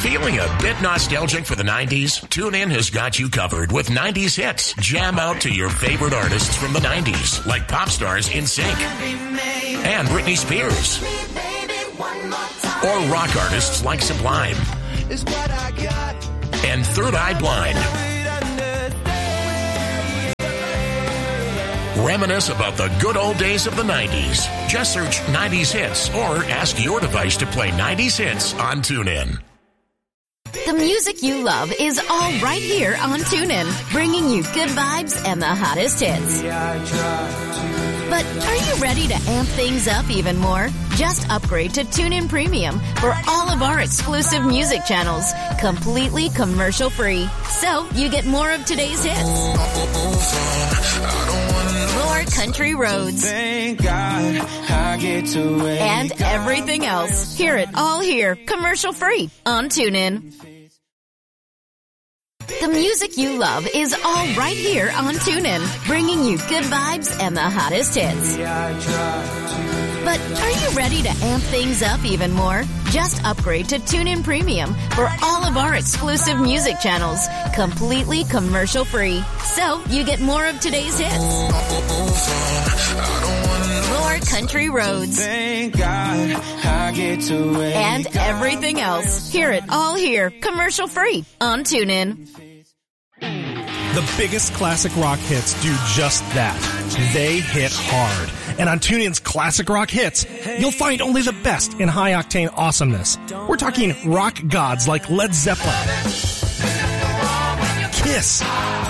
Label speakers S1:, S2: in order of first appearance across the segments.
S1: Feeling a bit nostalgic for the 90s? TuneIn has got you covered with 90s hits. Jam out to your favorite artists from the 90s, like pop stars NSYNC and Britney Spears. Or rock artists like Sublime and Third Eye Blind. Reminisce about the good old days of the 90s. Just search 90s hits or ask your device to play 90s hits on TuneIn.
S2: The music you love is all right here on TuneIn, bringing you good vibes and the hottest hits. But are you ready to amp things up even more? Just upgrade to TuneIn Premium for all of our exclusive music channels, completely commercial-free. So you get more of today's hits. More country roads.
S3: Thank God I get to wake
S2: and everything else. Hear it all here, commercial-free on TuneIn. The music you love is all right here on TuneIn, bringing you good vibes and the hottest hits. But are you ready to amp things up even more? Just upgrade to TuneIn Premium for all of our exclusive music channels, completely commercial-free. So you get more of today's hits. More country roads.
S3: Thank God I get to wake
S2: and everything else. Hear it all here, commercial-free on TuneIn.
S4: The biggest classic rock hits do just that. They hit hard. And on TuneIn's Classic Rock Hits, you'll find only the best in high-octane awesomeness. We're talking rock gods like Led Zeppelin, Kiss,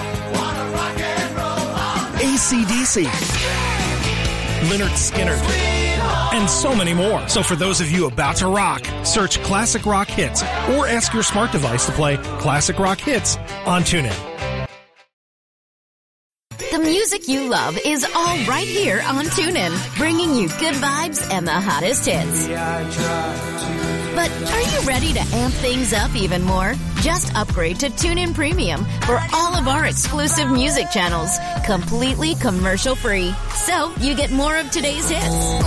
S4: AC/DC, Lynyrd Skynyrd, and so many more. So for those of you about to rock, search Classic Rock Hits or ask your smart device to play Classic Rock Hits on TuneIn.
S2: The music you love is all right here on TuneIn, bringing you good vibes and the hottest hits. But are you ready to amp things up even more? Just upgrade to TuneIn Premium for all of our exclusive music channels, completely commercial-free. So you get more of today's hits.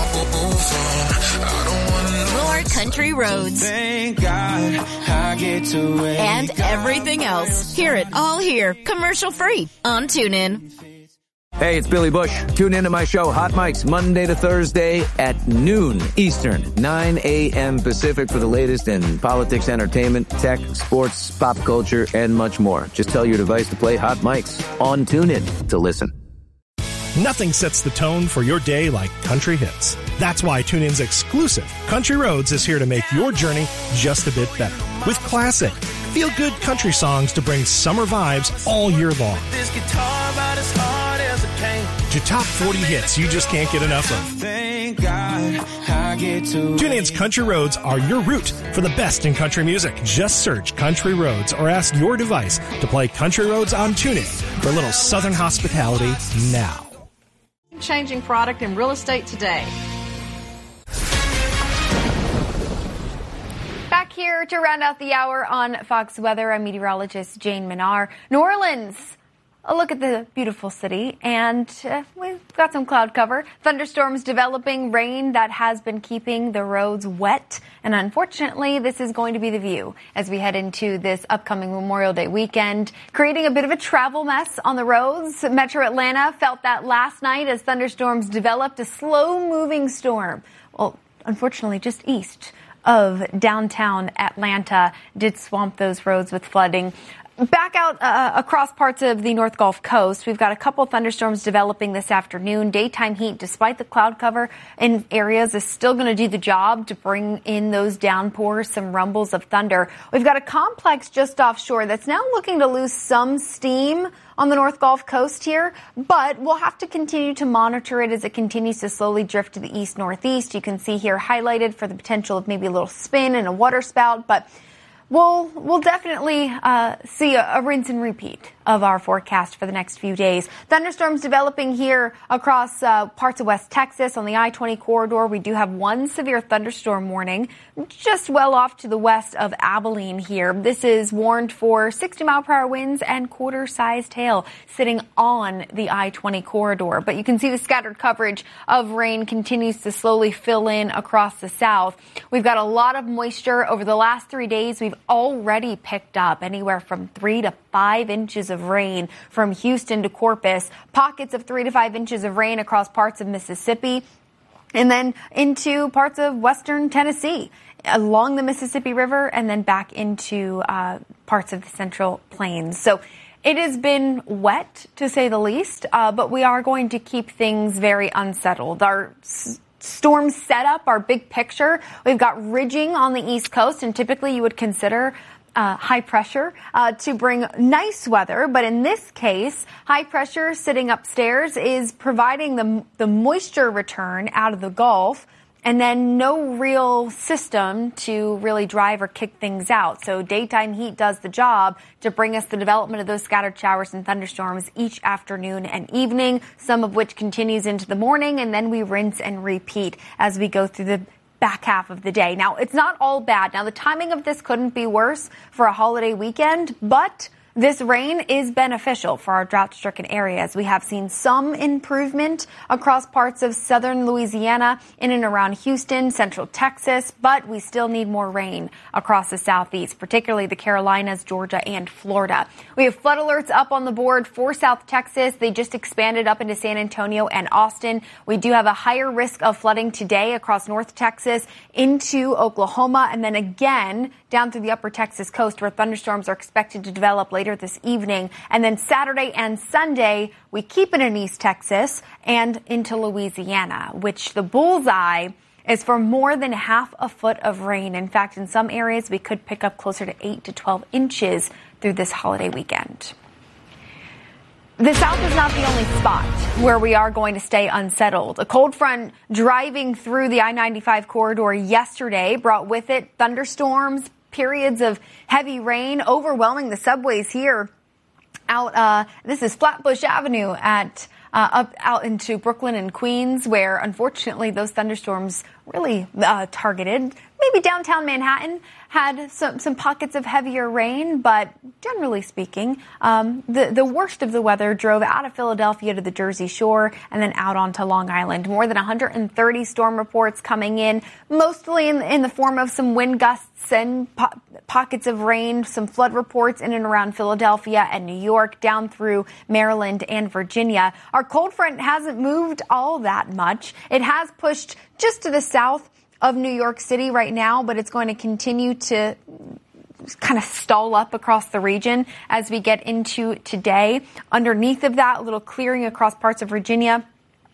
S2: More country roads.
S3: Thank God I get to wake
S2: and everything else. Hear it all here, commercial-free on TuneIn.
S5: Hey, it's Billy Bush. Tune in to my show, Hot Mics, Monday to Thursday at noon Eastern, 9 a.m. Pacific for the latest in politics, entertainment, tech, sports, pop culture, and much more. Just tell your device to play Hot Mics on TuneIn to listen.
S4: Nothing sets the tone for your day like country hits. That's why TuneIn's exclusive Country Roads is here to make your journey just a bit better. With classic, feel-good country songs to bring summer vibes all year long.
S3: This guitar about as hard as it came.
S4: To top 40 hits you just can't get enough of.
S3: Thank God I get to
S4: TuneIn's Country Roads are your route for the best in country music. Just search Country Roads or ask your device to play Country Roads on TuneIn for a little Southern hospitality now.
S6: Changing product in real estate today.
S7: Back here to round out the hour on Fox Weather, I'm meteorologist Jane Minar. New Orleans, a look at the beautiful city, and we've got some cloud cover. Thunderstorms developing, rain that has been keeping the roads wet, and unfortunately, this is going to be the view as we head into this upcoming Memorial Day weekend, creating a bit of a travel mess on the roads. Metro Atlanta felt that last night as thunderstorms developed, a slow-moving storm. Well, unfortunately, just east of downtown Atlanta did swamp those roads with flooding. Back out across parts of the North Gulf Coast, we've got a couple thunderstorms developing this afternoon. Daytime heat, despite the cloud cover in areas, is still going to do the job to bring in those downpours, some rumbles of thunder. We've got a complex just offshore that's now looking to lose some steam on the North Gulf Coast here, but we'll have to continue to monitor it as it continues to slowly drift to the east-northeast. You can see here highlighted for the potential of maybe a little spin and a water spout, but We'll definitely see a rinse and repeat of our forecast for the next few days. Thunderstorms developing here across parts of West Texas on the I-20 corridor. We do have one severe thunderstorm warning just well off to the west of Abilene here. This is warned for 60-mile-per-hour winds and quarter-sized hail sitting on the I-20 corridor. But you can see the scattered coverage of rain continues to slowly fill in across the south. We've got a lot of moisture over the last 3 days. We've already picked up anywhere from 3 to 5 inches of rain from Houston to Corpus, pockets of 3 to 5 inches of rain across parts of Mississippi, and then into parts of western Tennessee, along the Mississippi River, and then back into parts of the Central Plains. So it has been wet, to say the least, but we are going to keep things very unsettled. Our storm setup, our big picture, we've got ridging on the East Coast, and typically you would consider high pressure to bring nice weather. But in this case, high pressure sitting upstairs is providing the moisture return out of the Gulf, and then no real system to really drive or kick things out. So daytime heat does the job to bring us the development of those scattered showers and thunderstorms each afternoon and evening, some of which continues into the morning, and then we rinse and repeat as we go through the back half of the day. Now, it's not all bad. Now, the timing of this couldn't be worse for a holiday weekend, but this rain is beneficial for our drought-stricken areas. We have seen some improvement across parts of southern Louisiana, in and around Houston, central Texas, but we still need more rain across the southeast, particularly the Carolinas, Georgia, and Florida. We have flood alerts up on the board for South Texas. They just expanded up into San Antonio and Austin. We do have a higher risk of flooding today across North Texas into Oklahoma, and then again down through the upper Texas coast, where thunderstorms are expected to develop later this evening. And then Saturday and Sunday, we keep it in East Texas and into Louisiana, which the bullseye is for more than half a foot of rain. In fact, in some areas, we could pick up closer to 8 to 12 inches through this holiday weekend. The south is not the only spot where we are going to stay unsettled. A cold front driving through the I-95 corridor yesterday brought with it thunderstorms, periods of heavy rain, overwhelming the subways here this is Flatbush Avenue up out into Brooklyn and Queens, where unfortunately those thunderstorms really targeted. Maybe downtown Manhattan had some pockets of heavier rain, but generally speaking, the worst of the weather drove out of Philadelphia to the Jersey Shore and then out onto Long Island. More than 130 storm reports coming in, mostly in the form of some wind gusts and pockets of rain, some flood reports in and around Philadelphia and New York, down through Maryland and Virginia. Our cold front hasn't moved all that much. It has pushed just to the south of New York City right now, but it's going to continue to kind of stall up across the region as we get into today. Underneath of that, a little clearing across parts of Virginia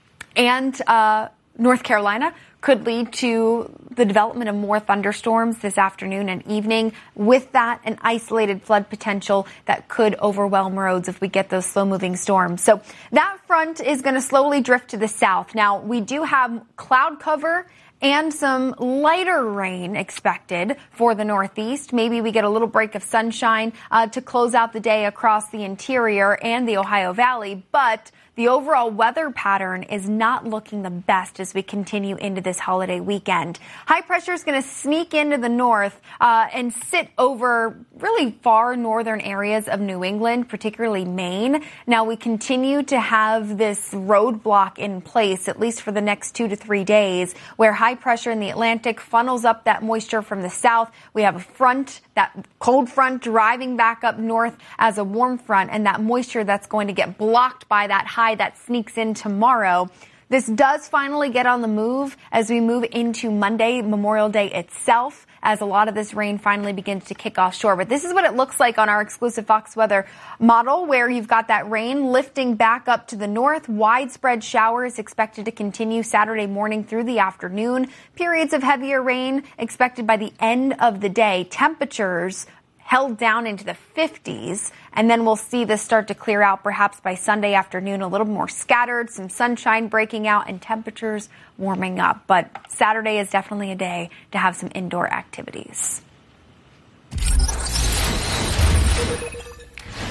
S7: and North Carolina could lead to the development of more thunderstorms this afternoon and evening. With that, an isolated flood potential that could overwhelm roads if we get those slow-moving storms. So that front is going to slowly drift to the south. Now, we do have cloud cover and some lighter rain expected for the Northeast. Maybe we get a little break of sunshine to close out the day across the interior and the Ohio Valley, but the overall weather pattern is not looking the best as we continue into this holiday weekend. High pressure is going to sneak into the north and sit over really far northern areas of New England, particularly Maine. Now, we continue to have this roadblock in place, at least for the next 2 to 3 days, where high pressure in the Atlantic funnels up that moisture from the south. We have a front, that cold front, driving back up north as a warm front, and that moisture that's going to get blocked by that high that sneaks in tomorrow. This does finally get on the move as we move into Monday, Memorial Day itself, as a lot of this rain finally begins to kick offshore. But this is what it looks like on our exclusive Fox weather model, where you've got that rain lifting back up to the north. Widespread showers expected to continue Saturday morning through the afternoon. Periods of heavier rain expected by the end of the day. Temperatures held down into the 50s, and then we'll see this start to clear out perhaps by Sunday afternoon, a little more scattered, some sunshine breaking out, and temperatures warming up. But Saturday is definitely a day to have some indoor activities.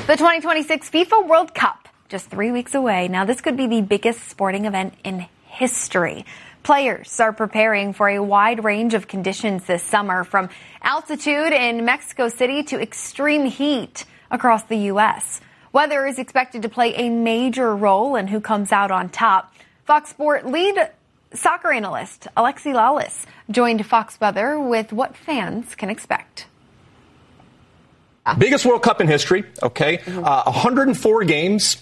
S7: The 2026 FIFA World Cup, just 3 weeks away. Now, this could be the biggest sporting event in history. Players are preparing for a wide range of conditions this summer, from altitude in Mexico City to extreme heat across the U.S. Weather is expected to play a major role in who comes out on top. Fox Sport lead soccer analyst Alexi Lalas joined Fox Weather with what fans can expect.
S8: Biggest World Cup in history, okay? 104 games,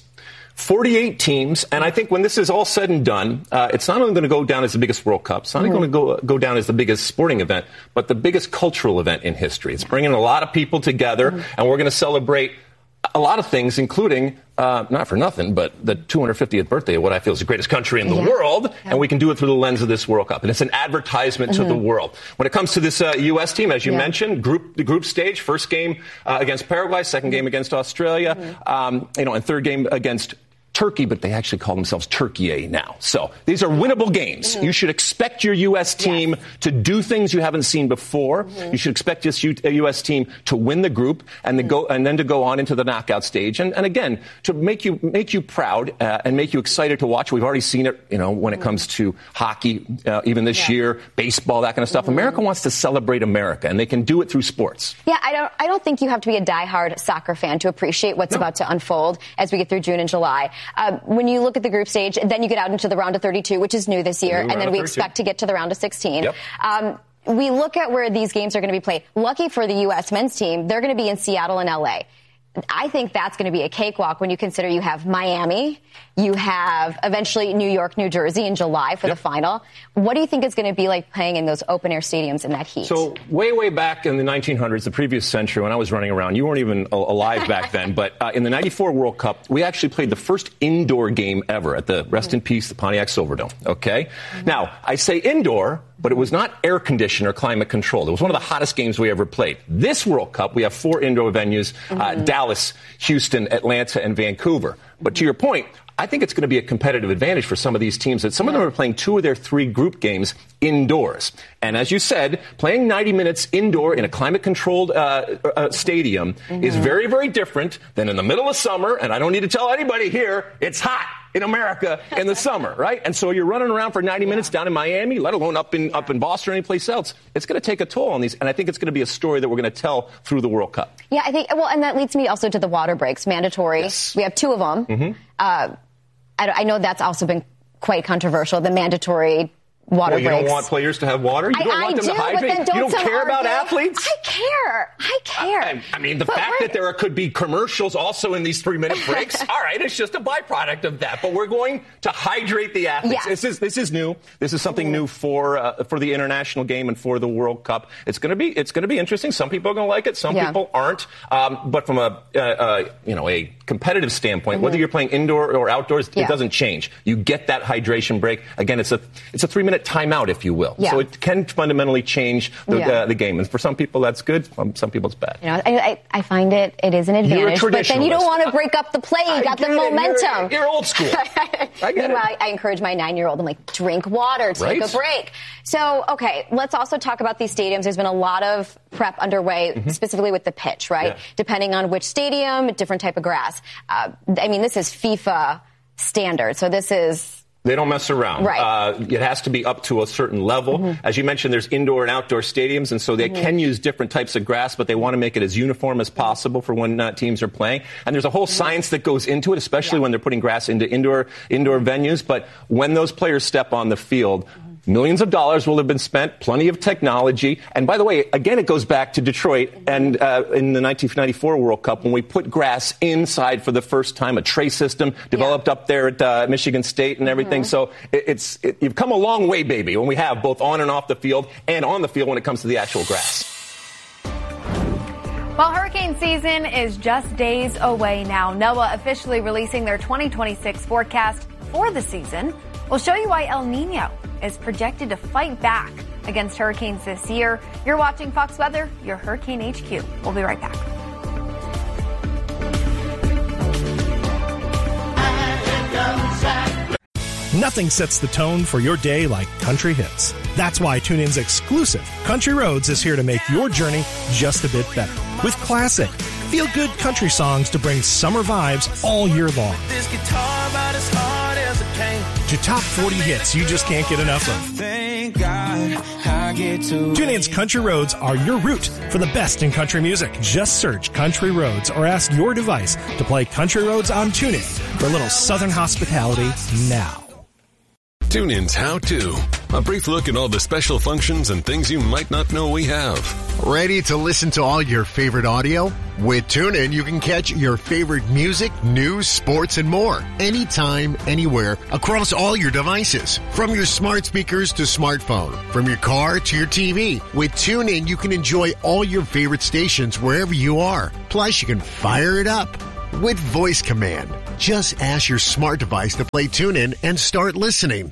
S8: 48 teams, and I think when this is all said and done, it's not only going to go down as the biggest World Cup, it's not only going to go down as the biggest sporting event, but the biggest cultural event in history. It's bringing a lot of people together, and we're going to celebrate a lot of things, including, not for nothing, but the 250th birthday of what I feel is the greatest country in the world, and we can do it through the lens of this World Cup. And it's an advertisement to the world. When it comes to this U.S. team, as you mentioned, the group stage, first game against Paraguay, second game against Australia, and third game against Turkey, but they actually call themselves Turkey now. So these are winnable games. You should expect your U.S. team to do things you haven't seen before. You should expect this U.S. team to win the group and then to go on into the knockout stage. And again, to make you proud and make you excited to watch. We've already seen it, when it comes to hockey, even this year, baseball, that kind of stuff. America wants to celebrate America, and they can do it through sports.
S9: Yeah, I don't think you have to be a diehard soccer fan to appreciate what's about to unfold as we get through June and July. When you look at the group stage, then you get out into the round of 32, which is new this year, and then we expect to get to the round of 16. Yep. We look at where these games are going to be played. Lucky for the U.S. men's team, they're going to be in Seattle and L.A. I think that's going to be a cakewalk when you consider you have Miami, you have eventually New York, New Jersey in July for the final. What do you think it's going to be like playing in those open-air stadiums in that heat?
S8: So way back in the 1900s, the previous century, when I was running around, you weren't even alive back then, but in the 94 World Cup, we actually played the first indoor game ever at the, rest in peace, the Pontiac Silverdome, okay? Now, I say indoor, but it was not air-conditioned or climate-controlled. It was one of the hottest games we ever played. This World Cup, we have 4 indoor venues, Dallas, Houston, Atlanta, and Vancouver. But to your point, I think it's going to be a competitive advantage for some of these teams that some of them are playing 2 of their 3 group games indoors. And as you said, playing 90 minutes indoor in a climate-controlled stadium is very, very different than in the middle of summer. And I don't need to tell anybody here, it's hot in America in the summer, right? And so you're running around for 90 minutes down in Miami, let alone up in Boston or any place else. It's going to take a toll on these, and I think it's going to be a story that we're going to tell through the World Cup.
S9: Yeah, I think, and that leads me also to the water breaks, mandatory. Yes. We have 2 of them. I know that's also been quite controversial, the mandatory water breaks.
S8: You don't want players to have water? You don't want them to hydrate? You don't care about athletes?
S9: I care.
S8: I mean, the fact that there could be commercials also in these 3-minute breaks, all right, it's just a byproduct of that. But we're going to hydrate the athletes. Yeah. This is new. This is something new for the international game and for the World Cup. It's going to be interesting. Some people are going to like it. Some people aren't. But from a competitive standpoint, whether you're playing indoor or outdoors, it doesn't change. You get that hydration break. Again, it's a 3-minute timeout, if you will. Yeah. So it can fundamentally change the game. And for some people, that's good. Some people, it's bad.
S9: I find it is an advantage. But then you don't want to break up the play. You got the momentum.
S8: You're old school. I get it.
S9: I encourage my 9-year-old. I'm like, drink water, take a break. So, okay, let's also talk about these stadiums. There's been a lot of prep underway, specifically with the pitch, right? Yeah. Depending on which stadium, different type of grass. This is FIFA standard. So this is...
S8: They don't mess around. Right. It has to be up to a certain level. As you mentioned, there's indoor and outdoor stadiums, and so they can use different types of grass, but they want to make it as uniform as possible for when teams are playing. And there's a whole science that goes into it, especially when they're putting grass into indoor venues. But when those players step on the field, millions of dollars will have been spent, plenty of technology. And by the way, again, it goes back to Detroit and in the 1994 World Cup when we put grass inside for the first time, a tray system developed up there at Michigan State and everything. So you've come a long way, baby, when we have both on and off the field and on the field when it comes to the actual grass.
S7: Well, hurricane season is just days away now. NOAA officially releasing their 2026 forecast for the season. We'll show you why El Nino is projected to fight back against hurricanes this year. You're watching Fox Weather, your Hurricane HQ. We'll be right back.
S4: Nothing sets the tone for your day like country hits. That's why TuneIn's exclusive Country Roads is here to make your journey just a bit better. With classic, feel-good country songs to bring summer vibes all year long.
S3: This guitar about as hard as a cane.
S4: To top 40 hits you just can't get enough of.
S3: Thank God I get to
S4: TuneIn's Country Roads are your route for the best in country music. Just search Country Roads or ask your device to play Country Roads on TuneIn for a little Southern hospitality now.
S10: TuneIn's How To. A brief look at all the special functions and things you might not know we have.
S11: Ready to listen to all your favorite audio? With TuneIn, you can catch your favorite music, news, sports, and more. Anytime, anywhere, across all your devices. From your smart speakers to smartphone. From your car to your TV. With TuneIn, you can enjoy all your favorite stations wherever you are. Plus, you can fire it up with voice command. Just ask your smart device to play TuneIn and start listening.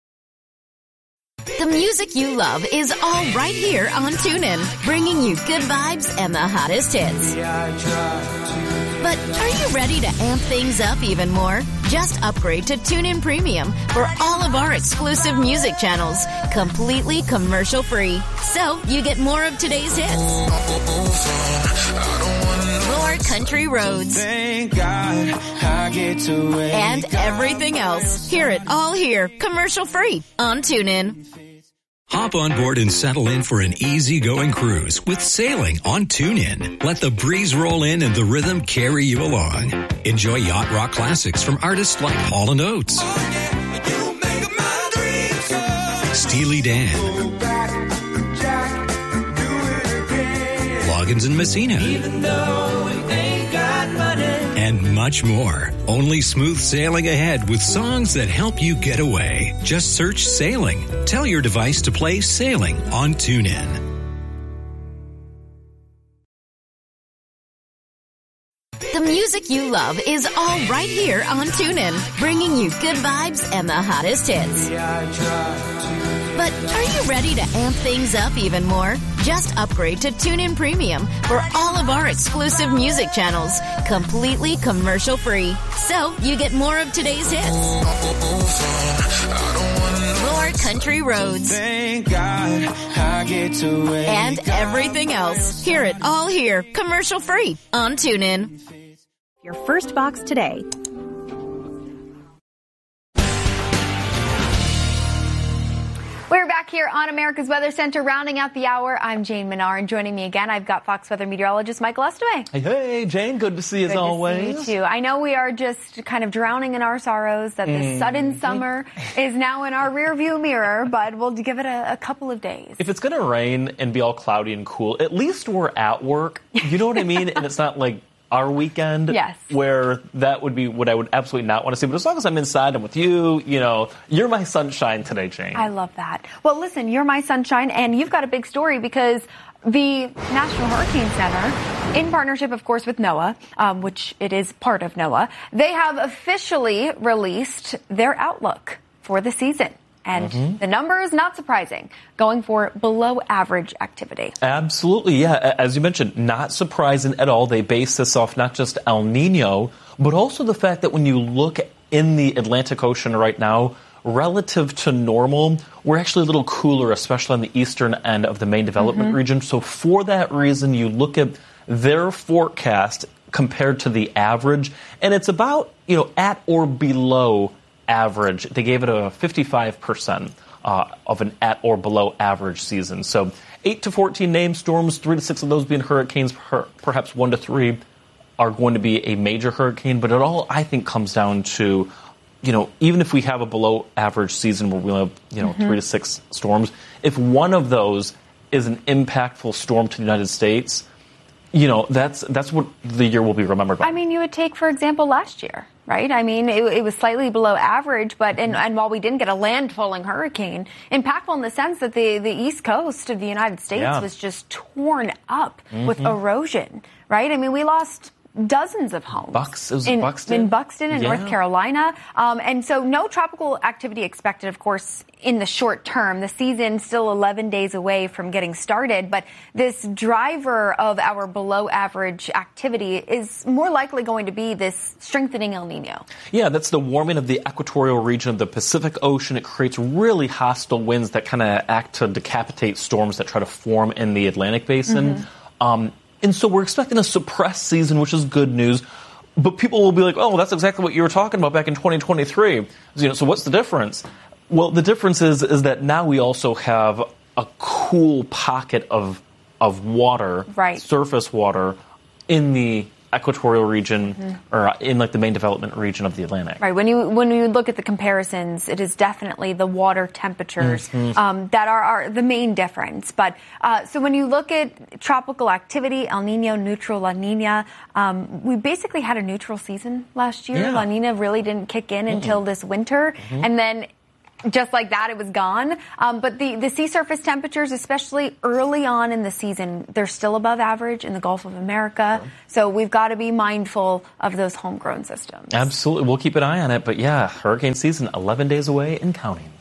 S2: The music you love is all right here on TuneIn, bringing you good vibes and the hottest hits. But are you ready to amp things up even more? Just upgrade to TuneIn Premium for all of our exclusive music channels, completely commercial-free. So you get more of today's hits. More country roads.
S3: Thank God I get to wake
S2: And everything else. Hear it all here, commercial-free on TuneIn.
S12: Hop on board and settle in for an easy-going cruise with sailing on TuneIn. Let the breeze roll in and the rhythm carry you along. Enjoy yacht rock classics from artists like Hall & Oates, Steely Dan, Loggins and Messina, and much more. Only smooth sailing ahead with songs that help you get away. Just search Sailing. Tell your device to play Sailing on TuneIn.
S2: The music you love is all right here on TuneIn, bringing you good vibes and the hottest hits. But are you ready to amp things up even more? Just upgrade to TuneIn Premium for all of our exclusive music channels, completely commercial-free. So you get more of today's hits. More country roads.
S3: Thank God I get to wake
S2: And everything else. Hear it all here, commercial-free on TuneIn.
S13: Your first box today.
S7: We're back here on America's Weather Center, rounding out the hour. I'm Jane Menard, and joining me again, I've got Fox Weather meteorologist Michael Estime.
S14: Hey, Jane. Good to see you as always.
S7: Good to see you, too. I know we are just kind of drowning in our sorrows that the sudden summer is now in our rearview mirror, but we'll give it a couple of days.
S14: If it's going to rain and be all cloudy and cool, at least we're at work. You know what I mean? And it's not like our weekend,
S7: yes,
S14: where that would be what I would absolutely not want to see. But as long as I'm inside and with you, you know, you're my sunshine today, Jane.
S7: I love that. Well, listen, you're my sunshine, and you've got a big story because the National Hurricane Center, in partnership, of course, with NOAA, which it is part of NOAA, they have officially released their outlook for the season. And the number is not surprising, going for below average activity.
S14: Absolutely, yeah. As you mentioned, not surprising at all. They base this off not just El Nino, but also the fact that when you look in the Atlantic Ocean right now, relative to normal, we're actually a little cooler, especially on the eastern end of the main development region. So for that reason, you look at their forecast compared to the average, and it's about, you know, at or below average. They gave it a 55% of an at or below average season. So 8 to 14 named storms, 3 to 6 of those being hurricanes, perhaps 1 to 3 are going to be a major hurricane. But it all, I think, comes down to, you know, even if we have a below average season where we have, you know, 3 to 6 storms, if one of those is an impactful storm to the United States, you know, that's what the year will be remembered by.
S7: I mean, you would take, for example, last year, right? I mean, it was slightly below average, but and while we didn't get a landfalling hurricane, impactful in the sense that the east coast of the United States was just torn up with erosion, right? I mean, we lost dozens of homes.
S14: Buxton.
S7: In Buxton in North Carolina. And so no tropical activity expected, of course, in the short term. The season still 11 days away from getting started, but this driver of our below average activity is more likely going to be this strengthening El Nino.
S14: Yeah, that's the warming of the equatorial region of the Pacific Ocean. It creates really hostile winds that kind of act to decapitate storms that try to form in the Atlantic Basin. And so we're expecting a suppressed season, which is good news. But people will be like, oh, that's exactly what you were talking about back in 2023. So what's the difference? Well, the difference is that now we also have a cool pocket of water, surface water, in the equatorial region or in like the main development region of the Atlantic.
S7: Right. When you look at the comparisons, it is definitely the water temperatures that are the main difference. But so when you look at tropical activity, El Nino, neutral, La Nina, we basically had a neutral season last year. Yeah. La Nina really didn't kick in until this winter. And then just like that, it was gone. But the sea surface temperatures, especially early on in the season, they're still above average in the Gulf of America. So we've got to be mindful of those homegrown systems.
S14: Absolutely. We'll keep an eye on it. But yeah, hurricane season, 11 days away and counting.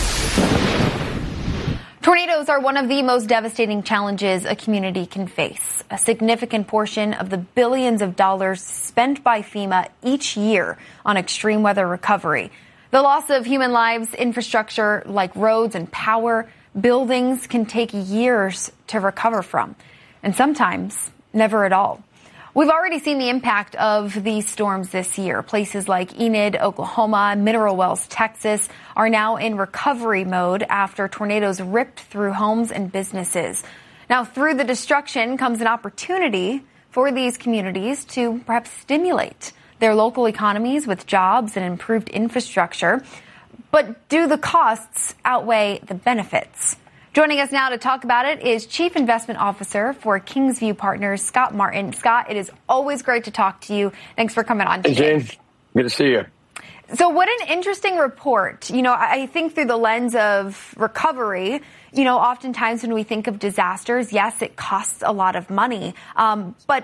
S7: Tornadoes are one of the most devastating challenges a community can face. A significant portion of the billions of dollars spent by FEMA each year on extreme weather recovery. The loss of human lives, infrastructure like roads and power, buildings can take years to recover from, and sometimes never at all. We've already seen the impact of these storms this year. Places like Enid, Oklahoma, Mineral Wells, Texas are now in recovery mode after tornadoes ripped through homes and businesses. Now, through the destruction comes an opportunity for these communities to perhaps stimulate their local economies with jobs and improved infrastructure. But do the costs outweigh the benefits? Joining us now to talk about it is Chief Investment Officer for Kingsview Partners, Scott Martin. Scott, it is always great to talk to you. Thanks for coming on today.
S15: Hey, Jane. Good to see you.
S7: So what an interesting report. I think through the lens of recovery, oftentimes when we think of disasters, yes, it costs a lot of money. But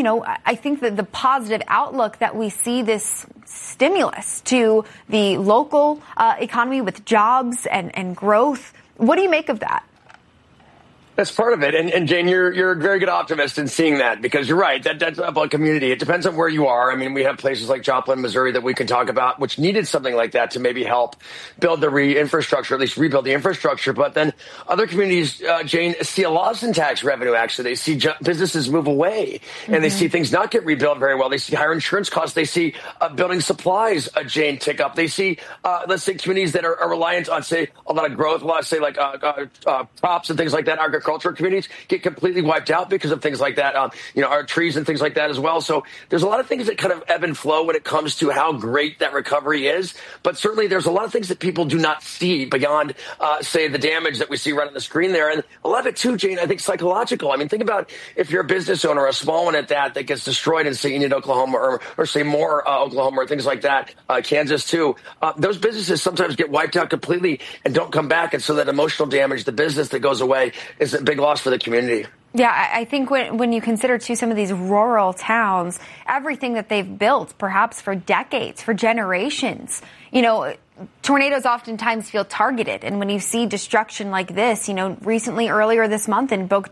S7: I think that the positive outlook that we see this stimulus to the local economy with jobs and growth. What do you make of that?
S15: That's part of it. And Jane, you're a very good optimist in seeing that, because you're right. That's about community. It depends on where you are. I mean, we have places like Joplin, Missouri that we can talk about, which needed something like that to maybe help build the infrastructure, at least rebuild the infrastructure. But then other communities, Jane, see a loss in tax revenue, actually. They see businesses move away and they see things not get rebuilt very well. They see higher insurance costs. They see building supplies, Jane, tick up. They see, let's say, communities that are reliant on, say, a lot of growth, say, like crops and things like that, agricultural communities get completely wiped out because of things like that, our trees and things like that as well. So there's a lot of things that kind of ebb and flow when it comes to how great that recovery is. But certainly there's a lot of things that people do not see beyond, say, the damage that we see right on the screen there. And a lot of it too, Jane, I think psychological. I mean, think about if you're a business owner, a small one at that gets destroyed in, say, Enid, Oklahoma, or say more Oklahoma, or things like that, Kansas too. Those businesses sometimes get wiped out completely and don't come back. And so that emotional damage, the business that goes away, is a big loss for the community.
S7: Yeah, I think when you consider, too, some of these rural towns, everything that they've built, perhaps for decades, for generations, tornadoes oftentimes feel targeted. And when you see destruction like this, recently, earlier this month in Boca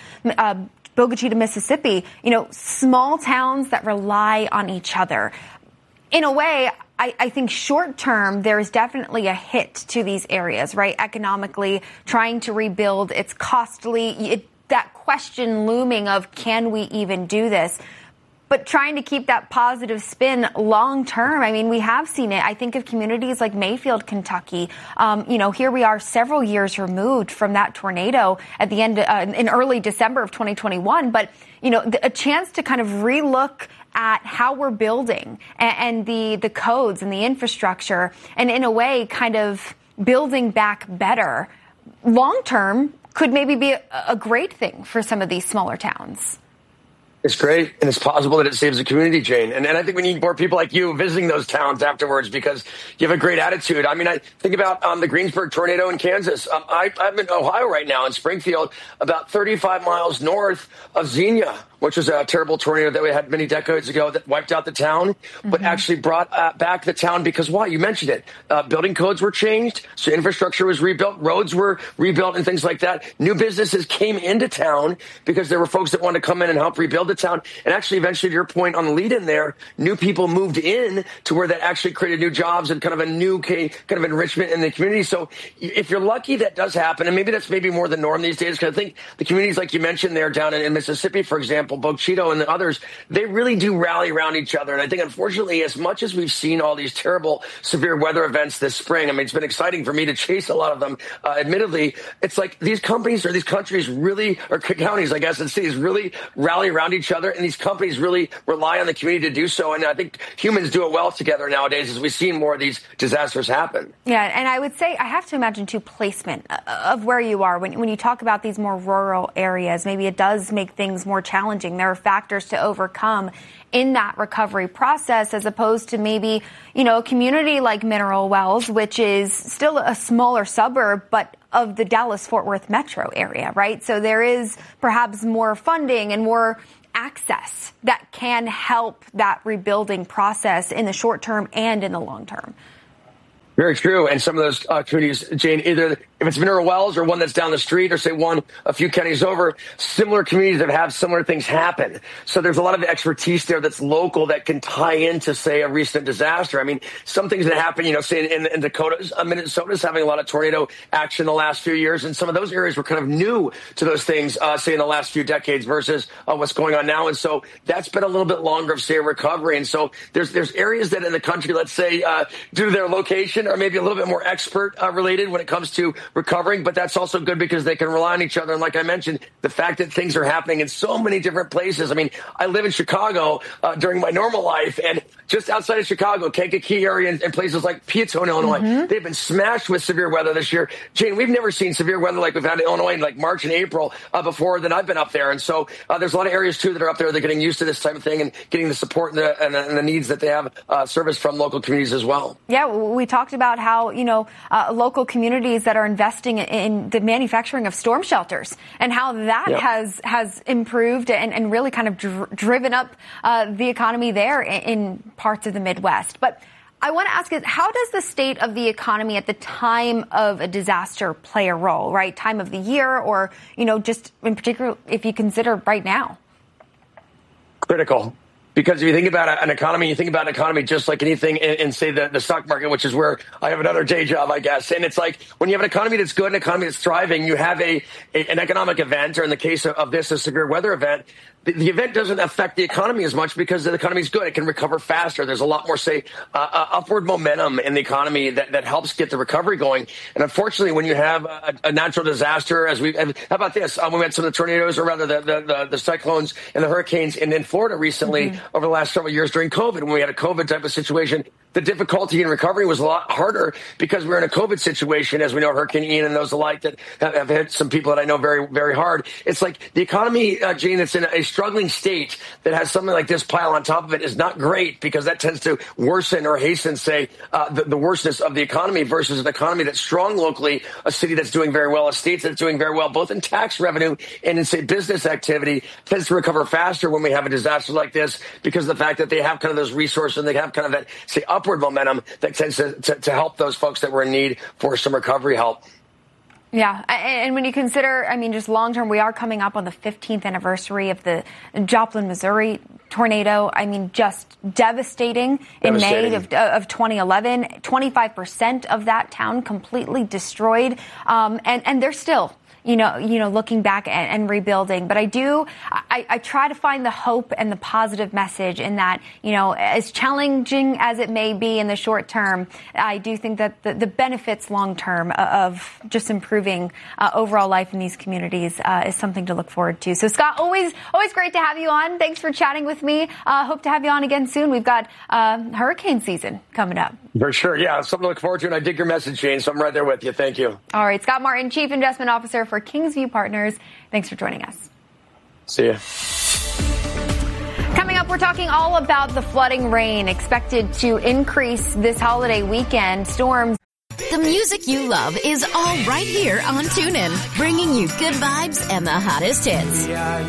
S7: Chica, Mississippi, small towns that rely on each other. In a way, I think short term, there is definitely a hit to these areas, right? Economically, trying to rebuild, it's costly. That question looming of, can we even do this? But trying to keep that positive spin long term. I mean, we have seen it. I think of communities like Mayfield, Kentucky. Here we are several years removed from that tornado at the end in early December of 2021. But, a chance to kind of relook at how we're building and the codes and the infrastructure, and in a way kind of building back better long term could maybe be a great thing for some of these smaller towns.
S15: It's great, and it's possible that it saves the community, Jane. And I think we need more people like you visiting those towns afterwards, because you have a great attitude. I mean, I think about the Greensburg tornado in Kansas. I'm in Ohio right now, in Springfield, about 35 miles north of Xenia, which was a terrible tornado that we had many decades ago that wiped out the town, but actually brought back the town because why? You mentioned it. Building codes were changed, so infrastructure was rebuilt, roads were rebuilt, and things like that. New businesses came into town because there were folks that wanted to come in and help rebuild the the town. And actually, eventually, to your point on the lead in there, new people moved in to where that actually created new jobs and kind of a new kind of enrichment in the community. So if you're lucky, that does happen. And maybe that's more the norm these days, because I think the communities like you mentioned there down in Mississippi, for example, Bogue Chitto and the others, they really do rally around each other. And I think, unfortunately, as much as we've seen all these terrible severe weather events this spring, I mean, it's been exciting for me to chase a lot of them. Admittedly, it's like these companies or these countries really, or counties, I guess, and cities really rally around each other. And these companies really rely on the community to do so. And I think humans do it well together nowadays as we've seen more of these disasters happen.
S7: Yeah, and I would say I have to imagine, too, placement of where you are. When you talk about these more rural areas, maybe it does make things more challenging. There are factors to overcome in that recovery process, as opposed to maybe, a community like Mineral Wells, which is still a smaller suburb, but of the Dallas-Fort Worth metro area, right? So there is perhaps more funding and more access that can help that rebuilding process in the short term and in the long term.
S15: Very true. And some of those communities, Jane, either if it's Mineral Wells or one that's down the street, or say one a few counties over, similar communities that have similar things happen. So there's a lot of expertise there that's local that can tie into, say, a recent disaster. I mean, some things that happen, say in Dakotas, Minnesota's having a lot of tornado action the last few years, and some of those areas were kind of new to those things, say, in the last few decades versus what's going on now. And so that's been a little bit longer of, say, a recovery. And so there's areas that in the country, let's say, due to their location, are maybe a little bit more expert related when it comes to recovering, but that's also good because they can rely on each other. And like I mentioned, the fact that things are happening in so many different places. I mean, I live in Chicago during my normal life, and just outside of Chicago, Kankakee area and places like Peatone, Illinois, they've been smashed with severe weather this year. Jane, we've never seen severe weather like we've had in Illinois in like March and April before that I've been up there. And so there's a lot of areas, too, that are up there that are getting used to this type of thing and getting the support and the needs that they have service from local communities as well.
S7: Yeah, we talked about how, local communities that are investing in the manufacturing of storm shelters and how that has improved and really kind of driven up the economy there in parts of the Midwest. But I want to ask is, how does the state of the economy at the time of a disaster play a role, right? Time of the year, or, just in particular, if you consider right now?
S15: Critical. Because if you think about an economy, you think about an economy just like anything in say, the stock market, which is where I have another day job, I guess. And it's like when you have an economy that's good, an economy that's thriving, you have an economic event, or in the case of this, a severe weather event. The event doesn't affect the economy as much because the economy is good. It can recover faster. There's a lot more, say, upward momentum in the economy that helps get the recovery going. And unfortunately, when you have a natural disaster, how about this? We had some of the tornadoes, or rather the cyclones and the hurricanes in Florida recently over the last several years during COVID, when we had a COVID type of situation. The difficulty in recovery was a lot harder because we're in a COVID situation, as we know, Hurricane Ian and those alike that have hit some people that I know very, very hard. It's like the economy, Jane, that's in a struggling state that has something like this pile on top of it is not great, because that tends to worsen or hasten, say, the worseness of the economy versus an economy that's strong locally, a city that's doing very well, a state that's doing very well, both in tax revenue and in, say, business activity, tends to recover faster when we have a disaster like this, because of the fact that they have kind of those resources and they have kind of that, say, upward momentum that tends to help those folks that were in need for some recovery help.
S7: Yeah. And when you consider, just long term, we are coming up on the 15th anniversary of the Joplin, Missouri tornado. Just devastating. In May of 2011, 25% of that town completely destroyed. And they're still looking back and rebuilding. But I try to find the hope and the positive message in that, as challenging as it may be in the short term, I do think that the benefits long term of just improving overall life in these communities is something to look forward to. So, Scott, always great to have you on. Thanks for chatting with me. Hope to have you on again soon. We've got hurricane season coming up.
S15: For sure. Yeah, something to look forward to. And I dig your message, Jane. So I'm right there with you. Thank you.
S7: All right. Scott Martin, Chief Investment Officer for Kingsview Partners. Thanks for joining us.
S15: See ya.
S7: Coming up, we're talking all about the flooding rain expected to increase this holiday weekend. Storms.
S2: The music you love is all right here on TuneIn, bringing you good vibes and the hottest hits.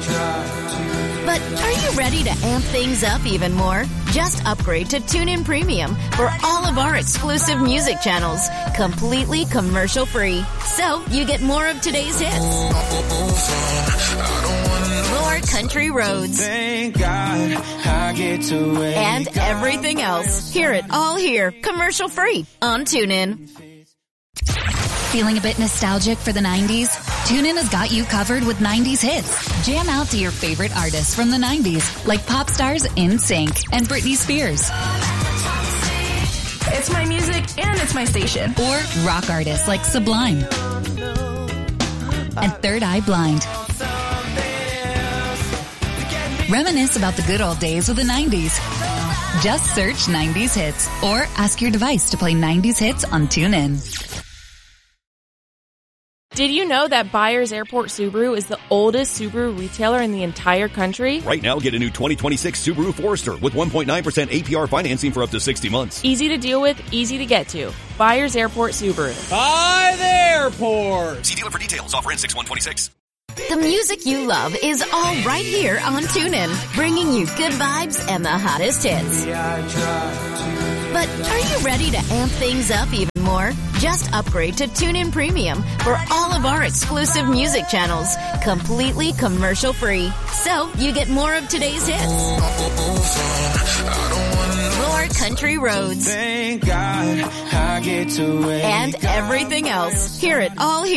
S2: But are you ready to amp things up even more? Just upgrade to TuneIn Premium for all of our exclusive music channels, completely commercial-free. So you get more of today's hits, more country roads.
S3: Thank God I get to wake
S2: And everything else. Hear it all here, commercial free on TuneIn.
S16: Feeling a bit nostalgic for the 90s? TuneIn has got you covered with 90s hits. Jam out to your favorite artists from the 90s, like pop stars NSYNC and Britney Spears.
S17: It's my music and it's my station.
S16: Or rock artists like Sublime and Third Eye Blind. Reminisce about the good old days with the 90s. Just search 90s hits or ask your device to play 90s hits on TuneIn.
S18: Did you know that Byers Airport Subaru is the oldest Subaru retailer in the entire country?
S19: Right now, get a new 2026 Subaru Forester with 1.9% APR financing for up to 60 months.
S18: Easy to deal with, easy to get to. Byers Airport Subaru.
S20: By the airport!
S19: See dealer for details. Offer ends 6/126.
S2: The music you love is all right here on TuneIn, bringing you good vibes and the hottest hits. But are you ready to amp things up even more? Just upgrade to TuneIn Premium for all of our exclusive music channels, completely commercial free. So you get more of today's hits, more country roads,
S3: Thank God I get to wake
S2: and everything else. Hear it all here.